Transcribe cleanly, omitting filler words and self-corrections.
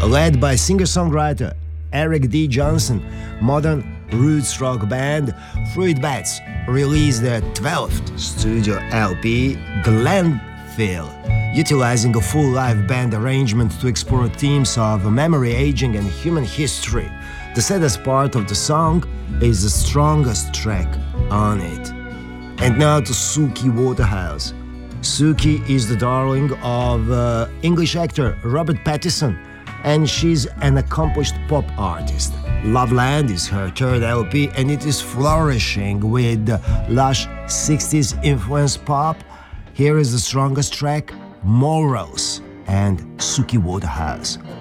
led by singer-songwriter Eric D. Johnson. Modern roots rock band Fruit Bats released their 12th studio LP, The Landfill, utilizing a full live band arrangement to explore themes of memory, aging, and human history. The saddest part of the song is the strongest track on it. And now to Suki Waterhouse. Suki is the darling of English actor Robert Pattinson, and she's an accomplished pop artist. Loveland is her third LP, and it is flourishing with lush 60s influence pop. Here is the strongest track, Morals, and Suki Waterhouse.